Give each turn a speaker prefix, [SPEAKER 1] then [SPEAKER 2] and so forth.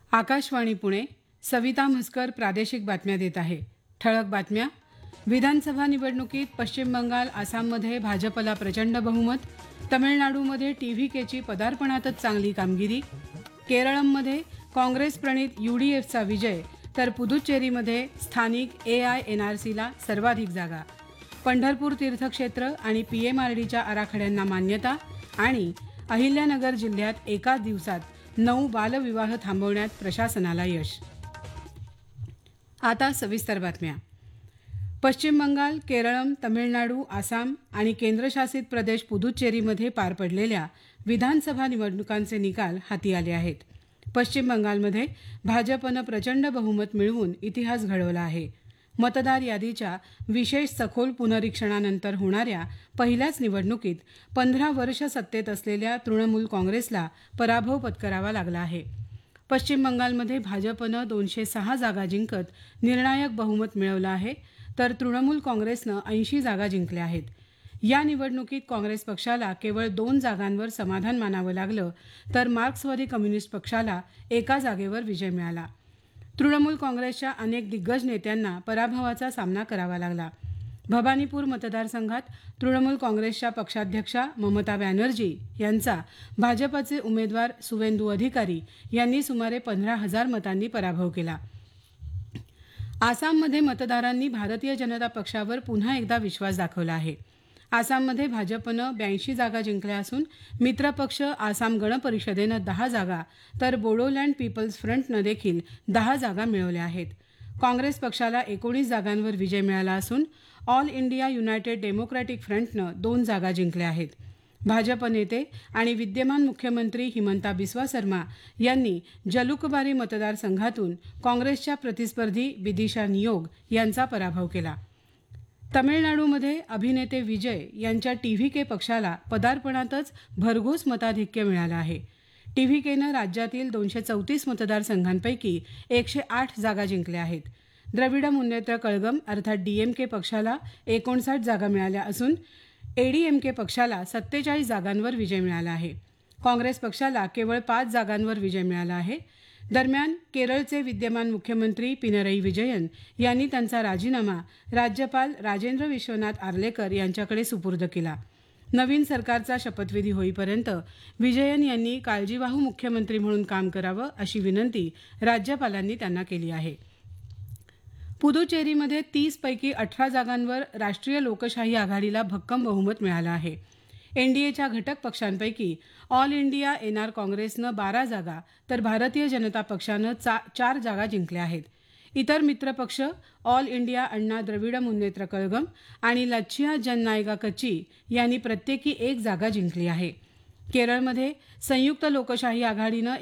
[SPEAKER 1] आकाशवाणी पुणे. सविता म्हसकर प्रादेशिक बातम्या देत आहे. ठळक बातम्या. विधानसभा निवडणुकीत पश्चिम बंगाल, आसाममध्ये भाजपला प्रचंड बहुमत. तमिळनाडूमध्ये टीव्हीकेची पदार्पणातच चांगली कामगिरी. केरळमध्ये काँग्रेस प्रणित UDFचा विजय, तर पुदुच्चेरीमध्ये स्थानिक AINRCला सर्वाधिक जागा. पंढरपूर तीर्थक्षेत्र आणि PMRDच्या आराखड्यांना मान्यता. आणि अहिल्यानगर जिल्ह्यात एकाच दिवसात 9 बालविवाह थांबवण्यात प्रशासनाला यश. आता सविस्तर बातम्या. पश्चिम बंगाल, केरळम, तमिळनाडू, आसाम आणि केंद्रशासित प्रदेश पुदुच्चेरीमध्ये पार पडलेल्या विधानसभा निवडणुकांचे निकाल हाती आले आहेत. पश्चिम बंगालमध्ये भाजपनं प्रचंड बहुमत मिळवून इतिहास घडवला आहे. मतदार यादीच्या विशेष सखोल पुनरीक्षणानंतर होणाऱ्या पहिल्याच निवडणुकीत 15 वर्ष सत्तेत असलेल्या तृणमूल काँग्रेसला पराभव पत्करावा लागला आहे. पश्चिम बंगालमध्ये भाजपनं 206 जागा जिंकत निर्णायक बहुमत मिळवलं आहे, तर तृणमूल काँग्रेसनं 80 जागा जिंकल्या आहेत. या निवडणुकीत काँग्रेस पक्षाला केवळ 2 जागांवर समाधान मानावं लागलं, तर मार्क्सवादी कम्युनिस्ट पक्षाला एका जागेवर विजय मिळाला. तृणमूल काँग्रेसच्या अनेक दिग्गज नेत्यांना पराभवाचा सामना करावा लागला. भबानीपूर मतदारसंघात तृणमूल काँग्रेसच्या पक्षाध्यक्षा ममता बॅनर्जी यांचा भाजपचे उमेदवार सुवेंदू अधिकारी यांनी सुमारे 15,000 मतांनी पराभव केला. आसाममध्ये मतदारांनी भारतीय जनता पक्षावर पुन्हा एकदा विश्वास दाखवला आहे. आसाममध्ये भाजपनं 82 जागा जिंकल्या असून मित्रपक्ष आसाम गण परिषदेनं 10 जागा, तर बोडोलँड पीपल्स फ्रंटनं देखील 10 जागा मिळवल्या आहेत. काँग्रेस पक्षाला 19 जागांवर विजय मिळाला असून ऑल इंडिया युनायटेड डेमोक्रॅटिक फ्रंटनं 2 जागा जिंकल्या आहेत. भाजप नेते आणि विद्यमान मुख्यमंत्री हिमंता बिस्वा सर्मा यांनी जलुकबारी मतदारसंघातून काँग्रेसच्या प्रतिस्पर्धी बिदिशा नियोग यांचा पराभव केला. तमिळनाडूमध्ये अभिनेते विजय यांच्या TVK पक्षाला पदार्पणातच भरघोस मताधिक्य मिळालं आहे. TVKनं राज्यातील 234 मतदारसंघांपैकी 108 जागा जिंकल्या आहेत. द्रविड मुन्नेत्र कळगम अर्थात DMK पक्षाला 59 जागा मिळाल्या असून ADMK पक्षाला 47 जागांवर विजय मिळाला आहे. काँग्रेस पक्षाला केवळ 5 जागांवर विजय मिळाला आहे. दरम्यान केरळचे विद्यमान मुख्यमंत्री पिनरई विजयन यांनी त्यांचा राजीनामा राज्यपाल राजेंद्र विश्वनाथ आर्लेकर यांच्याकडे सुपूर्द केला. नवीन सरकारचा शपथविधी होईपर्यंत विजयन यांनी काळजीवाहू मुख्यमंत्री म्हणून काम करावं अशी विनंती राज्यपालांनी त्यांना केली आहे. पुदुच्चेरीमध्ये 30 पैकी 18 जागांवर राष्ट्रीय लोकशाही आघाडीला भक्कम बहुमत मिळालं आहे. NDAच्या घटक पक्षांपैकी ऑल इंडिया NR काँग्रेसनं 12 जागा, तर भारतीय जनता पक्षानं 4 जागा जिंकल्या आहेत. इतर मित्रपक्ष ऑल इंडिया अण्णा द्रविड मुन्नेत्र कळगम आणि लच्छिया जननायगा कच्ची यांनी प्रत्येकी 1 जागा जिंकली आहे. केरळमध्ये संयुक्त लोकशाही आघाडीनं